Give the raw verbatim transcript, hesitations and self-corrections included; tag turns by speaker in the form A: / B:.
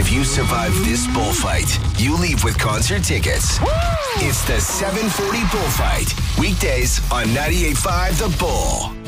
A: If you survive this bullfight, you leave with concert tickets. Woo! It's the seven forty Bullfight. Weekdays on ninety-eight point five The Bull.